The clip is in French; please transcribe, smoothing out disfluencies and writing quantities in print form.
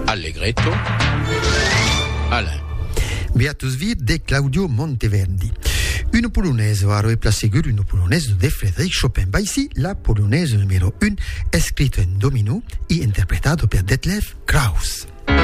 Allegretto. Alain. Beatus Vir de Claudio Monteverdi. Une polonaise va replacer une polonaise de Frédéric Chopin. Bah ici, la polonaise numéro 1, écrite en domino et interprétée par Detlef Kraus.